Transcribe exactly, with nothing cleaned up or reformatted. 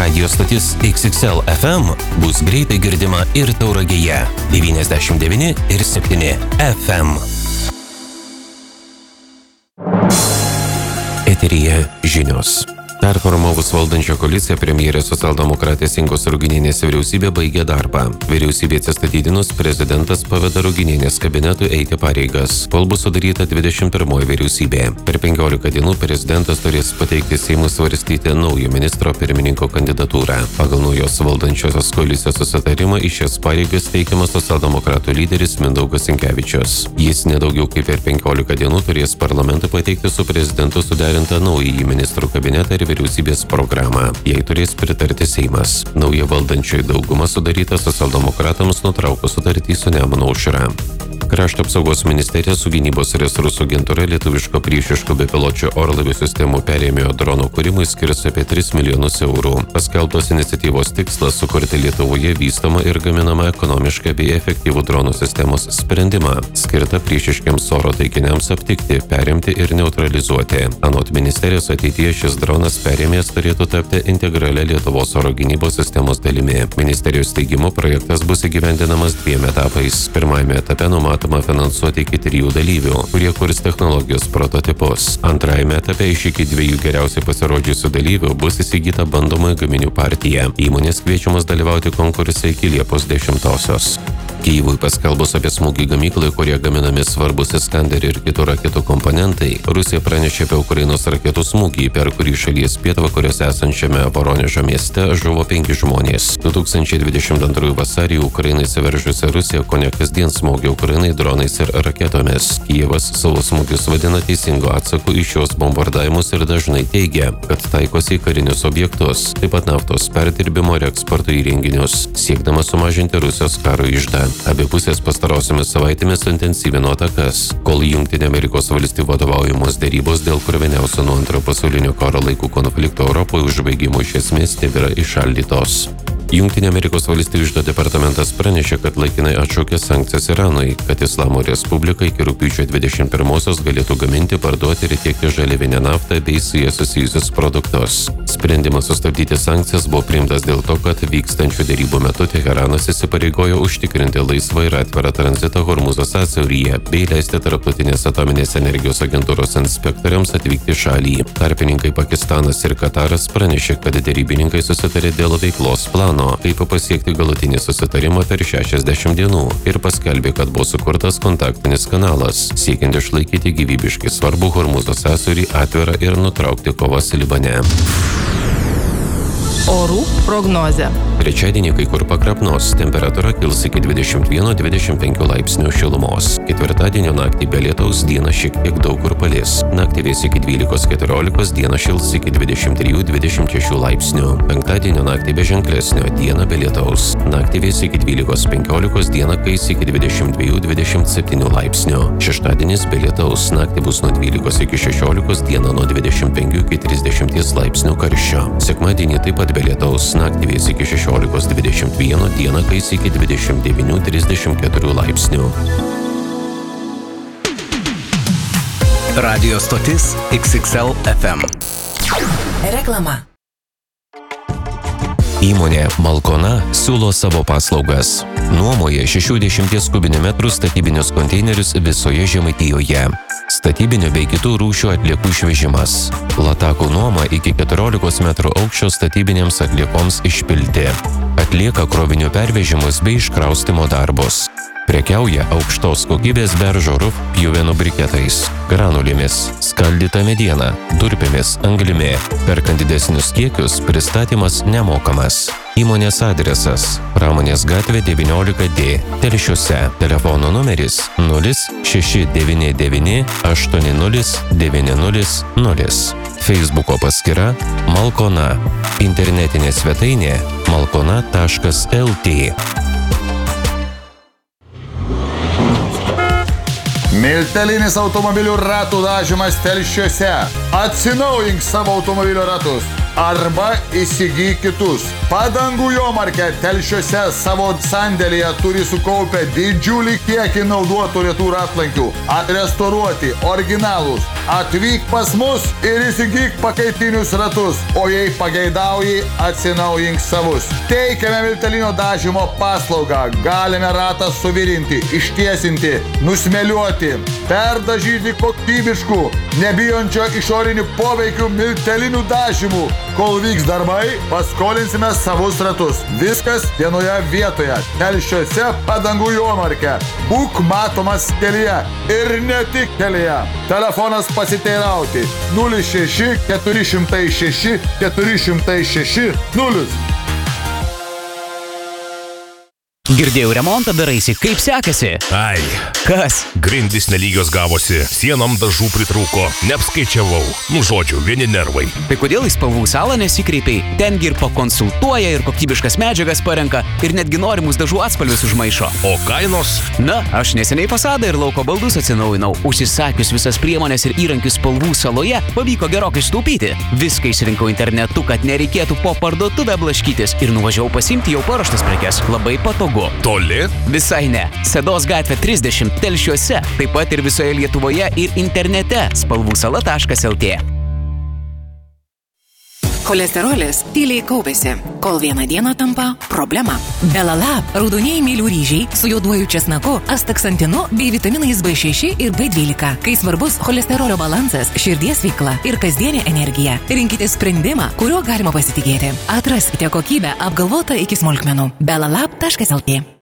Radio stotis X X L F M bus greitai girdima ir Tauragėje devyniasdešimt devyni ir septyni F M. Eteryje žinios. Performavus valdančią koaliciją, premjerės socialdemokratės Ingos Ruginienės vyriausybė baigė darbą. Vyriausybė atsistatydinus, prezidentas paveda Ruginienės kabinetui eiti pareigas, kol bus sudaryta dvidešimt pirmoji vyriausybė. Per penkiolika dienų prezidentas turės pateikti Seimui svarstyti naujo ministro pirmininko kandidatūrą. Pagal naujos valdančiosios koalicijos susitarimą į šias pareigas teikiamas socialdemokratų lyderis Mindaugas Sinkevičius. Jis nedaugiau kaip per penkiolika dienų turės parlamentui pateikti su prezidentu suderintą naująjį ministrų kabinetą ir vyriausybės programą. Jai turės pritarti Seimas. Nauja valdančioji dauguma sudaryta socialdemokratams nutraukus sutartį su Nemuno aušra. Krašto apsaugos ministerija su gynybos resursų agentūra lietuviško priešiškų bepiločių orlaivių sistemų perėmėjo drono kūrimui skirs apie tris milijonus eurų. Paskelbtos iniciatyvos tikslas sukurti Lietuvoje vystomą ir gaminamą ekonomišką bei efektyvų dronų sistemos sprendimą, skirtą priešiškiams oro taikiniams aptikti, perimti ir neutralizuoti. Anot ministerijos ateityje šis dronas perėmės turėtų tapti integralia Lietuvos oro gynybos sistemos dalimi. Ministerijos teigimu projektas bus įgyvendinamas dviem etapais. Pirmajame etape numatoma finansuoti iki trijų dalyvių, kurie kurs technologijos prototipus. Antrajame etape iš iki dviejų geriausiai pasirodžiusių dalyvių bus įsigyta bandomoji gaminių partija. Įmonės kviečiamas dalyvauti konkurse iki Liepos dešimtosios. Kyjivui paskelbus apie smūgį gamyklai, kurie gaminami svarbus Iskander ir kitų raketų komponentai, Rusija pranešė apie Ukrainos raketų smūgį, per kurį šalies pietvakariuose esančiame Voronežo mieste žuvo penki žmonės. du tūkstančiai dvidešimt antrųjų vasarį Ukrainai įsiveržusi Rusija kone kasdien smogė Ukrainai dronais ir raketomis. Kijevas savo smūgius vadina teisingu atsaku į šios bombardavimus ir dažnai teigia, kad taikosi į karinius objektus, taip pat naftos perdirbimo ir eksporto įrenginius, siekdamas sumažinti Rusijos karo iždą. Abi pusės pastarosiomis savaitėmis intensyvino atakas, kol Jungtinių Amerikos valstijų vadovaujamos derybos dėl kruviniausio nuo antrojo pasaulinio karo laikų konflikto Europoje užbaigimo iš esmės tebėra įšaldytos. Jungtinių Amerikos valstijų iždo departamentas pranešė, kad laikinai atšaukė sankcijas Iranui, kad Islamo Respublika iki rugpjūčio dvidešimt pirmosios galėtų gaminti, parduoti ir tiekti žaliavinę naftą bei su jie susijusius produktus. Sprendimas sustabdyti sankcijas buvo priimtas dėl to, kad vykstančių derybų metu Teheranas įsipareigojo užtikrinti laisvą ir atvirą tranzitą Hormuzo sąsiauryje bei leisti tarptautinės atominės energijos agentūros inspektoriams atvykti į šalį. Tarpininkai Pakistanas ir Kataras pranešė, kad derybininkai susitarė dėl veiklos plano, kaip pasiekti galutinį susitarimą per šešiasdešimt dienų ir paskelbė, kad buvo sukurtas kontaktinis kanalas, siekiant išlaikyti gyvybiškai svarbų Hormuzo sąsiaurį atvirą ir nutraukti kovas Libane. Orų prognozė. Trečiadienį kai kur pakrapnos, temperatūra kils iki dvidešimt vieno dvidešimt penkių laipsnių šilumos. Ketvirtadienio naktį be lietaus, dieną šiek tiek daug kur palis. Naktį vės iki dvylikos keturiolikos, dieną šils iki dvidešimt trijų dvidešimt šešių laipsnių. Penktadienio naktį be ženklesnio, dieną be lietaus. Naktį vės iki dvylikos penkiolikos, dieną kais iki dvidešimt dviejų dvidešimt septynių laipsnių. Šeštadienis be lietaus, naktį bus nuo dvylikos iki šešiolikos, dieną nuo dvidešimt penkių iki trisdešimties laipsnių karščio. Sekmadienį taip pat be lietaus, naktį vės iki šešiolikos dvidešimt vieno, dieną kais iki dvidešimt devynių trisdešimt keturių laipsnių. Radio stotis X X L F M. Reklama. Įmonė Malkona siūlo savo paslaugas. Nuomoja šešiasdešimt kubinių metrų statybinius konteinerius visoje Žemaitijoje. Statybinių bei kitų rūšių atliekų išvežimas. Latakų nuoma iki keturiolikos metrų aukščio statybinėms atliekoms išpilti. Atlieka krovinių pervežimus bei iškraustimo darbus. Prekiauja aukštos kokybės beržo rūf pjuvenų briketais, granulėmis, skaldyta mediena, durpėmis, anglimi. Perkant didesnius kiekius, pristatymas nemokamas. Įmonės adresas – Pramonės gatvė devyniolika D, Telšiuose. Telefono numeris nulis šeši devyni devyni aštuoni nulis devyni nulis nulis. Feisbuko paskyra Malkona. Internetinė svetainė malkona taškas L T. Miltelinis automobilių ratų dažymas Telšiuose. Atsinaujink savo automobilio ratus. arba įsigyk kitus. Padangų Jomarke Telšiuose savo sandėlyje turi sukaupę didžiulį kiekį naudotų retų ratlankių. Atrestauruoti, originalūs. Atvyk pas mus ir įsigyk pakaitinius ratus, o jei pageidauji, atsinaujink savus. Teikiame miltelinio dažymo paslaugą. Galime ratą suvirinti, ištiesinti, nusmeliuoti, perdažyti kokybiškų, nebijančio išorinių poveikių miltelinių dažymų. Kol vyks darbai, paskolinsime savus ratus. Viskas vienoje vietoje. Telšiuose Padangų Jomarke. Būk matomas kelyje ir ne tik kelyje. Telefonas pasiteirauti nulis šeši keturi šimtai šeši keturi šimtai šeši nulis. Girdėjau, remontą daraisi, kaip sekasi? Ai. Kas? Grindys nelygios gavosi, sienom dažų pritrūko, neapskaičiavau. Nu žodžiu, vieni nervai. Tai kodėl į Spalvų salą nesikreipiai? Tengi ir pakonsultuoja, ir kokybiškas medžiagas parenka, ir netgi norimus dažų atspalvius užmaišo. O kainos? Na, aš neseniai fasadą ir lauko baldus atsinaujinau. Užsisakius visas priemonės ir įrankius Spalvų saloje, pavyko gerokai sutaupyti. Viską išsirinkau internetu, kad nereikėtų po parduotuvę blaškytis, ir nuvažiavau pasiimti jau paruoštas prekes. Labai patogu. Toli? Visai ne. Sedos gatvė trisdešimt Telšiuose, taip pat ir visoje Lietuvoje ir internete spalvusala taškas lt. Cholesterolis tyliai kaupiasi, kol vieną dieną tampa problema. Belalab – raudonieji mylių ryžiai su juoduoju česnaku, astaksantinu bei vitaminais B šeši ir B dvylika. Kai svarbus cholesterolio balansas, širdies veikla ir kasdienė energija, rinkite sprendimą, kuriuo galima pasitikėti. Atraskite kokybę apgalvotą iki smulkmenų. belalab taškas lt.